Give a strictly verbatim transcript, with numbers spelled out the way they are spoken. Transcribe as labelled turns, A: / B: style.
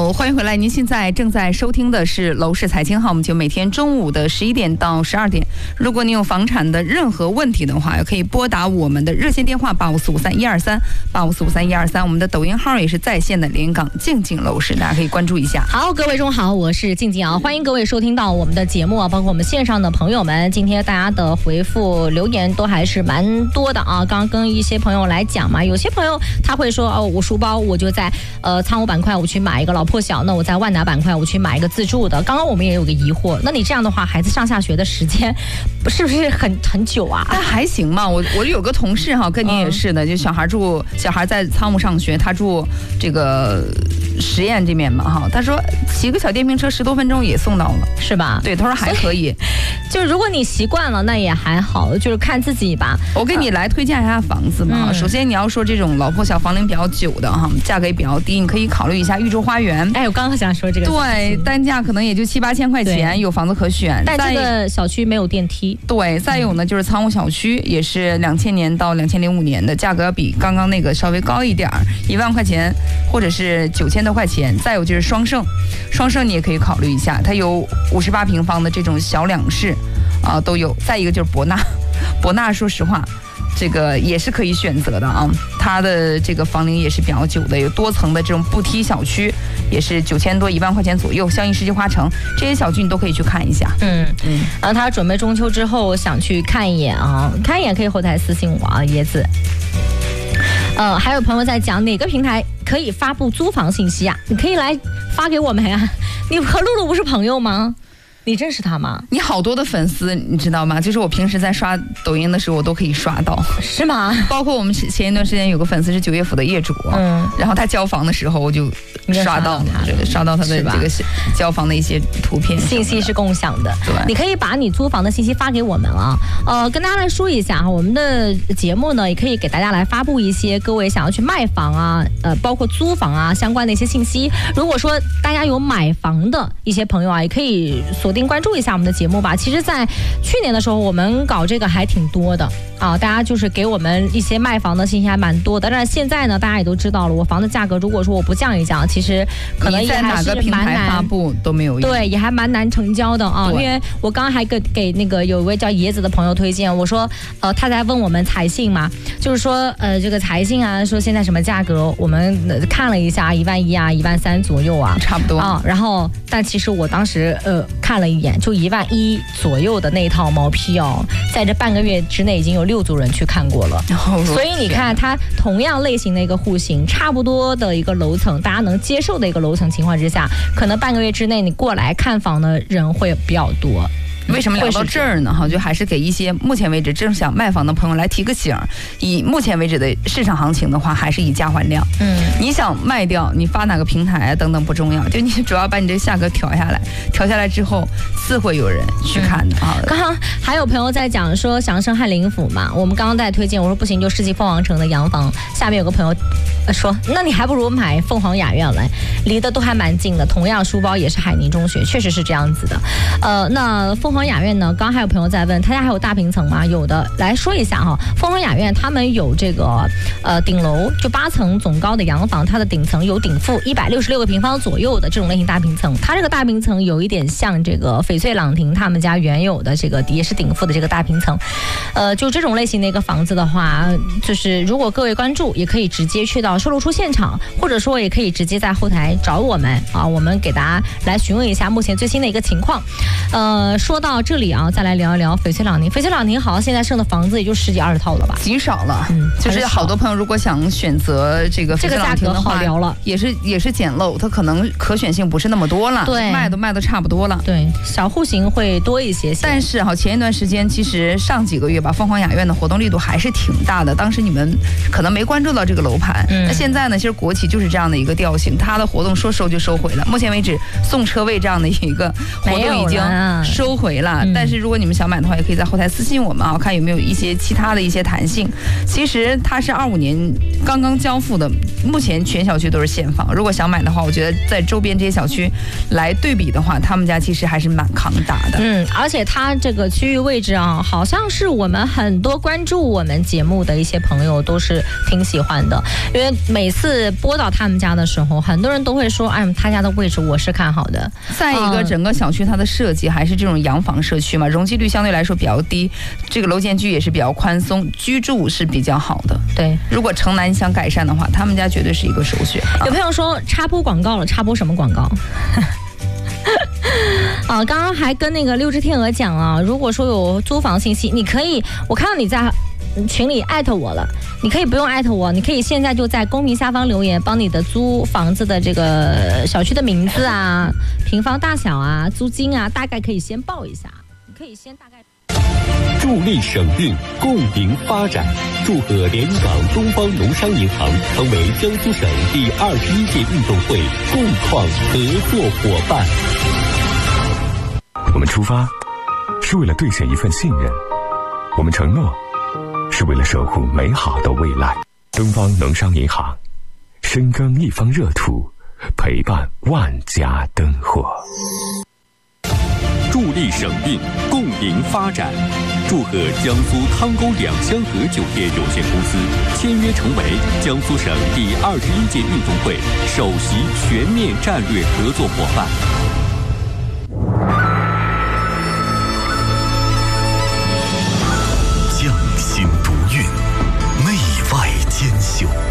A: 好，欢迎回来。您现在正在收听的是楼市财经号，我们就每天中午的十一点到十二点。如果您有房产的任何问题的话，也可以拨打我们的热线电话八五四五三一二三八五四五三一二三。我们的抖音号也是在线的连港静静楼市，大家可以关注一下。
B: 好，各位中午好，我是静静啊，欢迎各位收听到我们的节目啊，包括我们线上的朋友们，今天大家的回复留言都还是蛮多的啊。刚刚跟一些朋友来讲嘛，有些朋友他会说哦，我书包我就在呃仓务板块我去买一个老破小，那我在万达板块我去买一个自住的。刚刚我们也有个疑惑，那你这样的话，孩子上下学的时间是不是很很久啊？
A: 但还行嘛，我我有个同事哈，跟你也是的，嗯、就小孩住小孩在仓务上学，他住这个实验这边嘛哈，他说骑个小电瓶车十多分钟也送到了，
B: 是吧？
A: 对，他说还可以。
B: 就是如果你习惯了，那也还好，就是看自己吧。
A: 我给你来推荐一下房子嘛。嗯、首先你要说这种老破小房龄比较久的哈，价格也比较低，你可以考虑一下玉洲花园。
B: 哎，我刚刚想说这个。
A: 对，单价可能也就七八千块钱，有房子可选。
B: 但这个小区没有电梯。
A: 对，再有呢就是仓务小区，也是两千年到两千零五年的，价格要比刚刚那个稍微高一点儿，一万块钱或者是九千多块钱。再有就是双盛，双盛你也可以考虑一下，它有五十八平方的这种小两室。啊、呃，都有。再一个就是博纳，博纳说实话，这个也是可以选择的啊。它的这个房龄也是比较久的，有多层的这种步梯小区，也是九千多一万块钱左右。相应世纪花城这些小区你都可以去看一下。
B: 嗯嗯。然后他准备中秋之后想去看一眼啊，看一眼可以后台私信我啊，椰子。呃，还有朋友在讲哪个平台可以发布租房信息啊？你可以来发给我们呀。你和露露不是朋友吗？你认识他吗？
A: 你好多的粉丝，你知道吗？就是我平时在刷抖音的时候，我都可以刷到，
B: 是吗？
A: 包括我们前一段时间有个粉丝是九业府的业主，嗯，然后他交房的时候，我就刷到他，刷到他的这个交房的一些图片，
B: 信息是共享的。对，你可以把你租房的信息发给我们啊。呃，跟大家来说一下哈，我们的节目呢，也可以给大家来发布一些各位想要去卖房啊，呃，包括租房啊相关的一些信息。如果说大家有买房的一些朋友啊，也可以锁定关注一下我们的节目吧。其实在去年的时候我们搞这个还挺多的啊，大家就是给我们一些卖房的信息还蛮多的。但是现在呢，大家也都知道了，我房的价格如果说我不降一降，其实可能也还是蛮难，
A: 发布都没有用，
B: 对，也还蛮难成交的啊。因为我刚刚还给给那个有一位叫椰子的朋友推荐，我说呃他在问我们财信嘛，就是说呃这个财信啊，说现在什么价格，我们看了一下一万一啊一万三左右啊，
A: 差不多
B: 啊。然后但其实我当时呃看了一眼，就一万一左右的那套毛坯哦，在这半个月之内已经有六组人去看过了。哦、所以你看，它同样类型的一个户型，差不多的一个楼层，大家能接受的一个楼层情况之下，可能半个月之内你过来看房的人会比较多。
A: 为什么聊到这儿呢？哈，就还是给一些目前为止正想卖房的朋友来提个醒。以目前为止的市场行情的话，还是以价还量。嗯，你想卖掉，你发哪个平台啊等等不重要，就你主要把你这个价格调下来，调下来之后，自会有人去看的啊。
B: 嗯、刚刚还有朋友在讲说想升翰林府嘛，我们刚刚在推荐，我说不行就世纪凤凰城的洋房。下面有个朋友说，那你还不如买凤凰雅苑来，离得都还蛮近的，同样书包也是海宁中学，确实是这样子的。呃，那凤凰雅苑呢？刚刚还有朋友在问，他家还有大平层吗？有的，来说一下哈。凤凰雅苑他们有这个呃顶楼，就八层总高的洋房，它的顶层有顶负一百六十六个平方左右的这种类型大平层。它这个大平层有一点像这个翡翠朗廷他们家原有的这个也是顶负的这个大平层。呃，就这种类型的一个房子的话，就是如果各位关注，也可以直接去到售楼处现场，或者说也可以直接在后台找我们啊，我们给大家来询问一下目前最新的一个情况。呃，说到这里啊，再来聊一聊翡翠朗宁。翡翠朗宁好像现在剩的房子也就十几二十套了吧，
A: 极少了。嗯，就是好多朋友如果想选择这个翡翠朗宁的话，
B: 这个价格好聊了，
A: 也是也是简陋，它可能可选性不是那么多了，
B: 对，
A: 卖都卖都差不多了。
B: 对，小户型会多一些些。
A: 但是哈，前一段时间其实上几个月吧，凤凰雅苑的活动力度还是挺大的。当时你们可能没关注到这个楼盘，嗯、那现在呢，其实国企就是这样的一个调性，它的活动说收就收回了。目前为止，送车位这样的一个活动已经收回围了。
B: 嗯、
A: 但是如果你们想买的话，也可以在后台私信我们啊，看有没有一些其他的一些弹性。其实它是二五年刚刚交付的，目前全小区都是现房。如果想买的话，我觉得在周边这些小区来对比的话，他们家其实还是蛮抗打的。
B: 嗯，而且它这个区域位置啊，好像是我们很多关注我们节目的一些朋友都是挺喜欢的，因为每次播到他们家的时候，很多人都会说，哎，他家的位置我是看好的。
A: 再一个，整个小区它的设计还是这种洋房社区嘛，容积率相对来说比较低，这个楼间距也是比较宽松，居住是比较好的。
B: 对，
A: 如果城南想改善的话，他们家绝对是一个首选。
B: 有朋友说插播广告了，插播什么广告？啊，刚刚还跟那个六只天鹅讲了，如果说有租房信息，你可以，我看到你在群里艾特我了，你可以不用艾特我，你可以现在就在公屏下方留言，帮你的租房子的这个小区的名字啊、平方大小啊、租金啊，大概可以先报一下，你可以先大概。
C: 助力省运，共赢发展。祝贺连云港东方农商银行成为江苏省第二十一届运动会共创合作伙伴。
D: 我们出发是为了兑现一份信任，我们承诺是为了守护美好的未来。东方农商银行，深耕一方热土，陪伴万家灯火。
C: 助力省运，共赢发展。祝贺江苏汤沟两香河酒店有限公司签约成为江苏省第二十一届运动会首席全面战略合作伙伴。